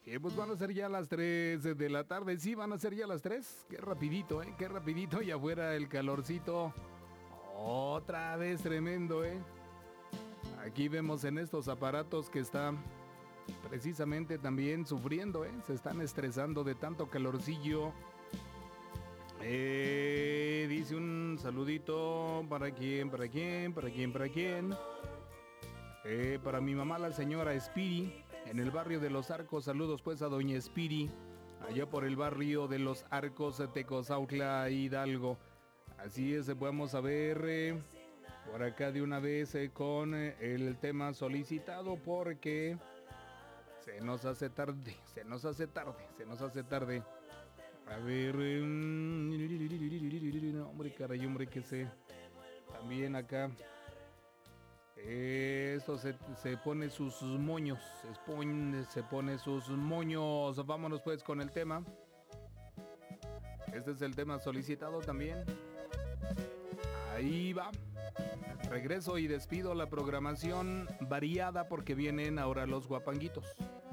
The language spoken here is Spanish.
Y pues van a ser ya las 3 de la tarde. Sí, van a ser ya las 3. Qué rapidito, qué rapidito. Y afuera el calorcito. Otra vez tremendo, Aquí vemos en estos aparatos que están precisamente también sufriendo, se están estresando de tanto calorcillo. Dice un saludito para quién. Para mi mamá, la señora Espiri, en el barrio de Los Arcos. Saludos pues a doña Espiri, allá por el barrio de Los Arcos, Tecozautla, Hidalgo. Así es, vamos a ver por acá de una vez con el tema solicitado, porque se nos hace tarde. A ver, hombre, caray, hombre, que sé. También acá. Esto se pone sus moños. Se pone sus moños. Vámonos pues con el tema. Este es el tema solicitado también. Ahí va. Regreso y despido la programación variada porque vienen ahora los guapanguitos.